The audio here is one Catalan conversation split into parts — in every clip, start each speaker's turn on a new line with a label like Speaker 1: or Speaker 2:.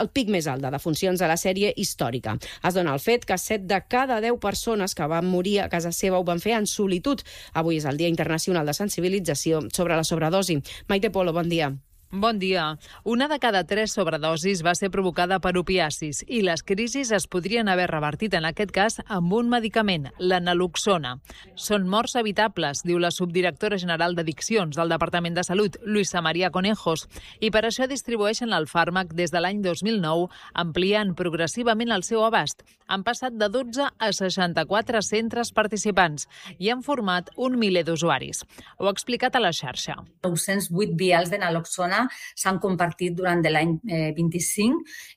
Speaker 1: el pic més alt de defuncions de la sèrie històrica. Es dona el fet que 7 de cada 10 persones que van morir a casa seva ho van fer en solitud. Avui és el Dia Internacional de Sensibilització sobre la sobredosi. Maite Polo, bon dia.
Speaker 2: Bon dia. Una de cada 3 sobredosis va ser provocada per opiacis i les crisis es podrien haver revertit en aquest cas amb un medicament, la naloxona. Són morts evitables, diu la subdirectora general d'Addiccions del Departament de Salut, Luisa María Conejos, i per això distribueixen el fàrmac des de l'any 2009, ampliant progressivament el seu abast. Han passat de 12 a 64 centres participants i han format un miler d'usuaris. Ho ha explicat a la xarxa.
Speaker 3: 908 vials de naloxona s'han compartit durant l'any 25,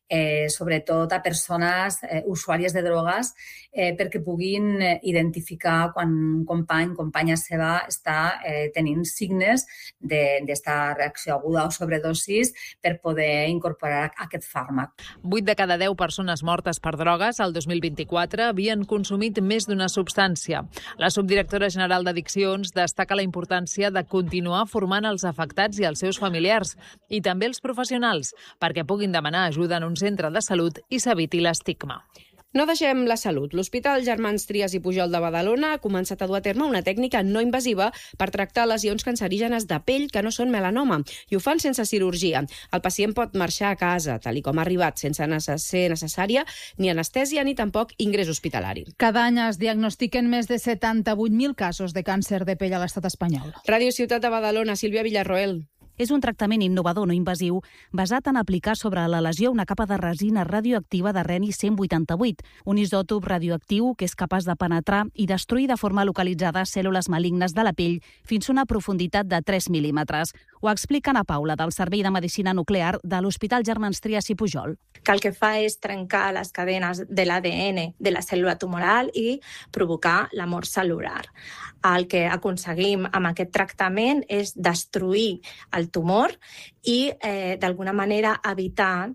Speaker 3: sobretot a persones usuàries de drogues, perquè puguin identificar quan un company, companya seva, està tenint signes d'esta reacció aguda o sobredosis per poder incorporar aquest fàrmac.
Speaker 2: 8 de cada 10 persones mortes per drogues al 2024 havien consumit més d'una substància. La subdirectora general d'Addiccions destaca la importància de continuar formant els afectats i els seus familiars, i també els professionals, perquè puguin demanar ajuda en un centre de salut i s'eviti l'estigma.
Speaker 1: No deixem la salut. L'Hospital Germans Trias i Pujol de Badalona ha començat a dur a terme una tècnica no invasiva per tractar lesions cancerígenes de pell que no són melanoma, i ho fan sense cirurgia. El pacient pot marxar a casa, tal com ha arribat, sense ser necessària ni anestèsia ni tampoc ingrés hospitalari.
Speaker 4: Cada any es diagnostiquen més de 78.000 casos de càncer de pell a l'estat espanyol.
Speaker 1: Ràdio Ciutat de Badalona, Sílvia Villarroel.
Speaker 5: És un tractament innovador no invasiu basat en aplicar sobre la lesió una capa de resina radioactiva de reni 188, un isòtop radioactiu que és capaç de penetrar i destruir de forma localitzada cèl·lules malignes de la pell fins a una profunditat de 3 mil·límetres. Ho explica Ana Paula, del Servei de Medicina Nuclear de l'Hospital Germans Trias i Pujol.
Speaker 6: Que el que fa és trencar les cadenes de l'ADN de la cèl·lula tumoral i provocar la mort cel·lular. El que aconseguim amb aquest tractament és destruir el tumor i, d'alguna manera, evitar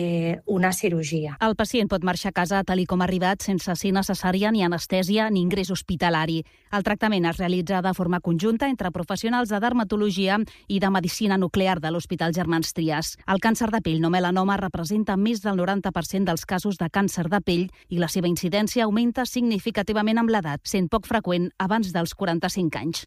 Speaker 6: una cirurgia.
Speaker 5: El pacient pot marxar a casa tal com ha arribat sense ser necessària ni anestèsia ni ingrés hospitalari. El tractament es realitza de forma conjunta entre professionals de dermatologia i de medicina nuclear de l'Hospital Germans Trias. El càncer de pell no melanoma representa més del 90% dels casos de càncer de pell i la seva incidència augmenta significativament amb l'edat, sent poc freqüent abans dels 45 anys.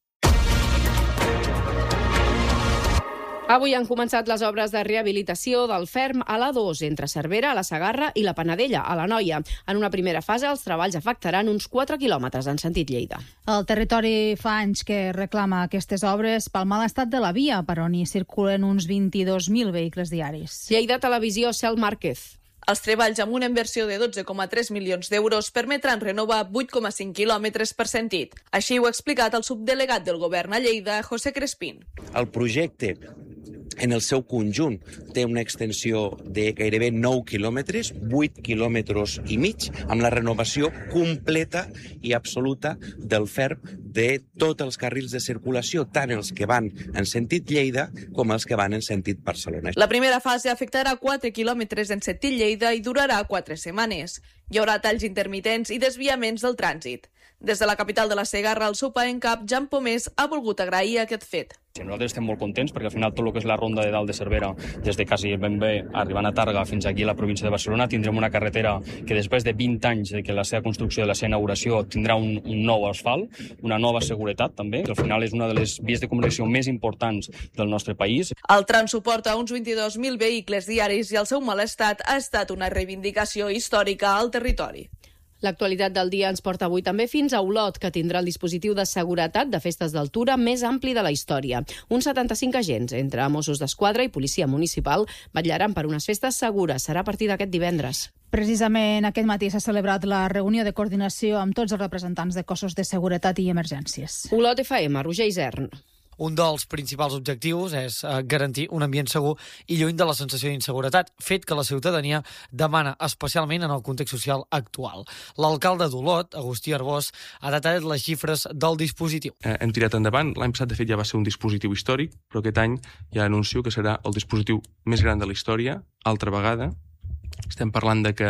Speaker 1: Avui han començat les obres de rehabilitació del ferm a l'A2, entre Cervera, la Segarra i la Panadella, a l'Anoia. En una primera fase, els treballs afectaran uns 4 quilòmetres en sentit Lleida.
Speaker 4: El territori fa anys que reclama aquestes obres pel mal estat de la via, per on hi circulen uns 22.000 vehicles diaris.
Speaker 1: Lleida Televisió, Cel Márquez.
Speaker 7: Els treballs amb una inversió de 12,3 milions d'euros permetran renovar 8,5 quilòmetres per sentit. Així ho ha explicat el subdelegat del govern a Lleida, José Crespín.
Speaker 8: El projecte en el seu conjunt té una extensió de gairebé 9 quilòmetres, 8 quilòmetres i mig, amb la renovació completa i absoluta del ferm de tots els carrils de circulació, tant els que van en sentit Lleida com els que van en sentit Barcelona.
Speaker 7: La primera fase afectarà 4 quilòmetres en sentit Lleida i durarà 4 setmanes. Hi haurà talls intermitents i desviaments del trànsit. Des de la capital de la Segarra, el seu en cap, Jan Pomés, ha volgut agrair aquest fet.
Speaker 9: Nosaltres estem molt contents perquè al final tot el que és la ronda de dalt de Cervera, des de quasi ben bé arribant a Tàrrega fins aquí a la província de Barcelona, tindrem una carretera que després de 20 anys de que la seva construcció, de la seva inauguració, tindrà un nou asfalt, una nova seguretat també, que al final és una de les vies de comunicació més importants del nostre país.
Speaker 7: El tram suporta uns 22.000 vehicles diaris i el seu mal estat ha estat una reivindicació històrica al territori.
Speaker 1: L'actualitat del dia ens porta avui també fins a Olot, que tindrà el dispositiu de seguretat de festes d'altura més ampli de la història. Uns 75 agents, entre Mossos d'Esquadra i Policia Municipal, vetllaran per unes festes segures. Serà a partir d'aquest divendres.
Speaker 4: Precisament aquest matí s'ha celebrat la reunió de coordinació amb tots els representants de cossos de seguretat i emergències.
Speaker 1: Olot FM, Roger Isern.
Speaker 10: Un dels principals objectius és garantir un ambient segur i lluny de la sensació d'inseguretat, fet que la ciutadania demana especialment en el context social actual. L'alcalde d'Olot, Agustí Arbós, ha detallat les xifres del dispositiu.
Speaker 11: Hem tirat endavant. L'any passat, de fet, ja va ser un dispositiu històric, però aquest any ja anuncio que serà el dispositiu més gran de la història, altra vegada. Estem parlant de que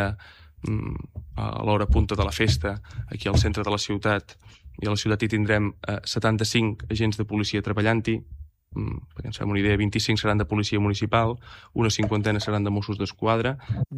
Speaker 11: a l'hora punta de la festa, aquí al centre de la ciutat, i a la ciutat hi tindrem 75 agents de policia treballant-hi, perquè ens fem una idea, 25 seran de policia municipal, una cinquantena seran de Mossos d'Esquadra.